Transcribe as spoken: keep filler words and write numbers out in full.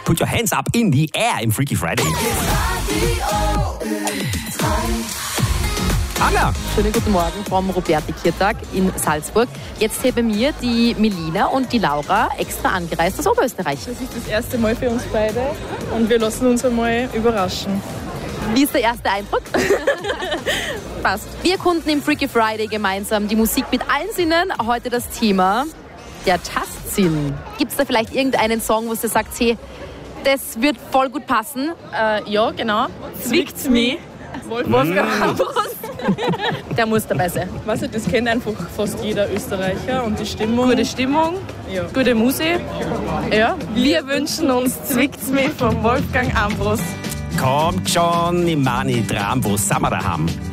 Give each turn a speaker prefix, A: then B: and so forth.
A: Put your hands up in the air im Freaky Friday. Anna!
B: Schönen guten Morgen vom Roberti-Kirtag in Salzburg. Jetzt hier bei mir die Melina und die Laura, extra angereist aus Oberösterreich.
C: Das ist das erste Mal für uns beide und wir lassen uns einmal überraschen.
B: Wie ist der erste Eindruck?
C: Passt.
B: Wir erkunden im Freaky Friday gemeinsam die Musik mit allen Sinnen. Heute das Thema der Tastsinn. Gibt es da vielleicht irgendeinen Song, wo du sagst, hey, das wird voll gut passen?
C: Äh, ja, genau. Zwickt's mich. Wolfgang Ambros.
B: Der muss dabei sein.
C: Weißt du, das kennt einfach fast jeder Österreicher und die Stimmung.
D: Gute Stimmung,
C: Ja.
D: gute Musik. Ja. Wir wünschen uns Zwickt's mich von Wolfgang Ambros.
A: Kommt schon, ich meine, Traum, wo sind wir daheim?